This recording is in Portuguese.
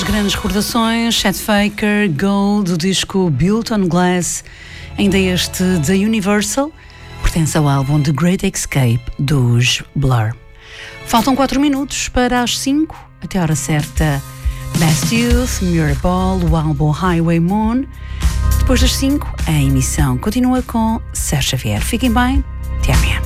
as grandes recordações, Chet Faker, Gold, do disco Built on Glass, ainda este da Universal, pertence ao álbum The Great Escape dos Blur. Faltam 4 minutos para as 5, até a hora certa, Best Youth, Mirrorball, o álbum Highway Moon. Depois das 5, a emissão continua com Sérgio Xavier. Fiquem bem, até amanhã.